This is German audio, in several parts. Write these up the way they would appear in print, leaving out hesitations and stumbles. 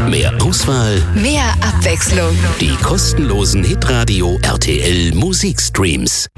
Mehr Auswahl, mehr Abwechslung. die kostenlosen Hitradio RTL Musikstreams.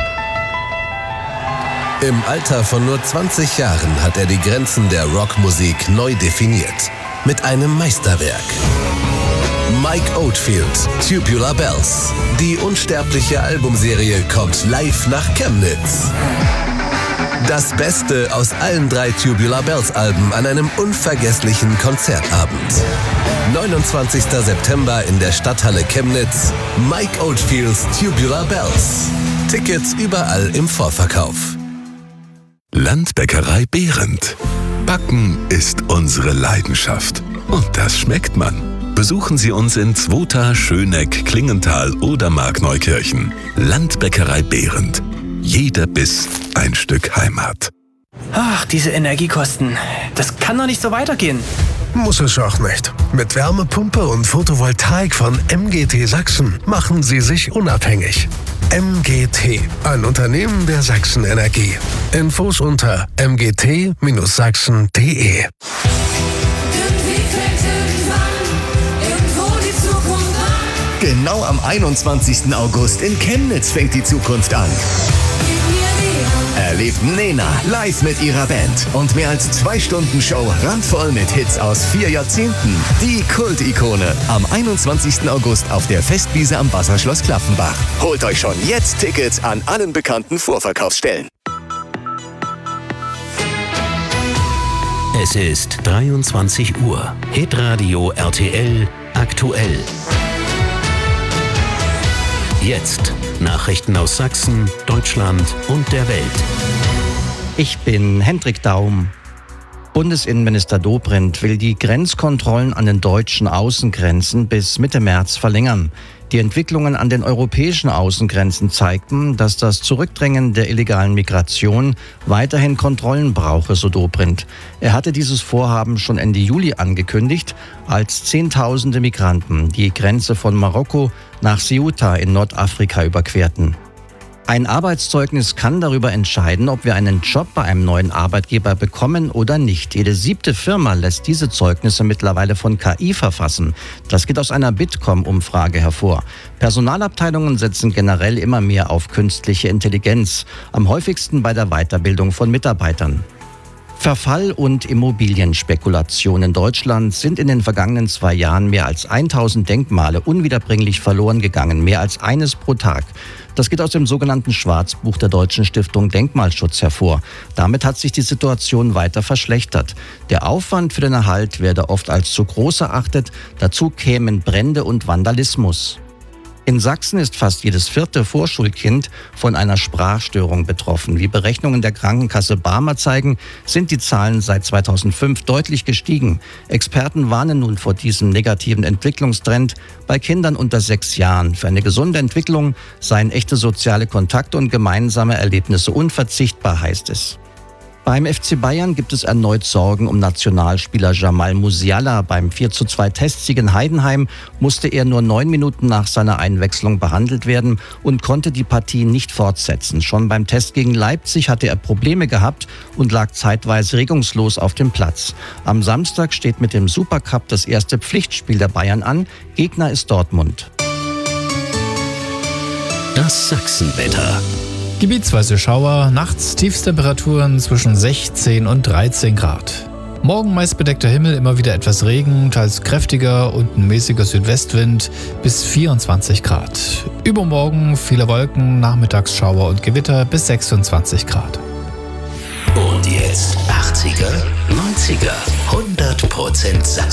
Im Alter von nur 20 Jahren hat er die Grenzen der Rockmusik neu definiert. Mit einem Meisterwerk. Mike Oldfield, Tubular Bells. Die unsterbliche Albumserie kommt live nach Chemnitz. Das Beste aus allen 3 Tubular Bells Alben an einem unvergesslichen Konzertabend. 29. September in der Stadthalle Chemnitz. Mike Oldfields Tubular Bells. Tickets überall im Vorverkauf. Landbäckerei Behrendt. Backen ist unsere Leidenschaft. Und das schmeckt man. Besuchen Sie uns in Zwota, Schöneck, Klingenthal oder Markneukirchen. Landbäckerei Behrendt. Jeder Biss ein Stück Heimat. Ach, diese Energiekosten. Das kann doch nicht so weitergehen. Muss es auch nicht. Mit Wärmepumpe und Photovoltaik von MGT Sachsen machen Sie sich unabhängig. MGT, ein Unternehmen der Sachsen Energie. Infos unter mgt-sachsen.de. Genau am 21. August in Chemnitz fängt die Zukunft an. Erlebt Nena live mit ihrer Band und mehr als 2 Stunden Show randvoll mit Hits aus 4 Jahrzehnten. Die Kult-Ikone am 21. August auf der Festwiese am Wasserschloss Klaffenbach. Holt euch schon jetzt Tickets an allen bekannten Vorverkaufsstellen. Es ist 23 Uhr. Hitradio RTL aktuell. Jetzt Nachrichten aus Sachsen, Deutschland und der Welt. Ich bin Hendrik Daum. Bundesinnenminister Dobrindt will die Grenzkontrollen an den deutschen Außengrenzen bis Mitte März verlängern. Die Entwicklungen an den europäischen Außengrenzen zeigten, dass das Zurückdrängen der illegalen Migration weiterhin Kontrollen brauche, so Dobrindt. Er hatte dieses Vorhaben schon Ende Juli angekündigt, als Zehntausende Migranten die Grenze von Marokko nach Ceuta in Nordafrika überquerten. Ein Arbeitszeugnis kann darüber entscheiden, ob wir einen Job bei einem neuen Arbeitgeber bekommen oder nicht. Jede 7. Firma lässt diese Zeugnisse mittlerweile von KI verfassen. Das geht aus einer Bitkom-Umfrage hervor. Personalabteilungen setzen generell immer mehr auf künstliche Intelligenz, am häufigsten bei der Weiterbildung von Mitarbeitern. Verfall und Immobilienspekulation in Deutschland sind in den vergangenen 2 Jahren mehr als 1000 Denkmale unwiederbringlich verloren gegangen, mehr als eines pro Tag. Das geht aus dem sogenannten Schwarzbuch der Deutschen Stiftung Denkmalschutz hervor. Damit hat sich die Situation weiter verschlechtert. Der Aufwand für den Erhalt werde oft als zu groß erachtet. Dazu kämen Brände und Vandalismus. In Sachsen ist fast jedes 4. Vorschulkind von einer Sprachstörung betroffen. Wie Berechnungen der Krankenkasse Barmer zeigen, sind die Zahlen seit 2005 deutlich gestiegen. Experten warnen nun vor diesem negativen Entwicklungstrend bei Kindern unter 6 Jahren. Für eine gesunde Entwicklung seien echte soziale Kontakte und gemeinsame Erlebnisse unverzichtbar, heißt es. Beim FC Bayern gibt es erneut Sorgen um Nationalspieler Jamal Musiala. Beim 4:2 Testsieg in Heidenheim musste er nur 9 Minuten nach seiner Einwechslung behandelt werden und konnte die Partie nicht fortsetzen. Schon beim Test gegen Leipzig hatte er Probleme gehabt und lag zeitweise regungslos auf dem Platz. Am Samstag steht mit dem Supercup das erste Pflichtspiel der Bayern an. Gegner ist Dortmund. Das Sachsenwetter. Gebietsweise Schauer, nachts Tiefstemperaturen zwischen 16 und 13 Grad. Morgen meist bedeckter Himmel, immer wieder etwas Regen, teils kräftiger und ein mäßiger Südwestwind bis 24 Grad. Übermorgen viele Wolken, nachmittags Schauer und Gewitter bis 26 Grad. Und jetzt 80er, 90er, 100% Sachsen.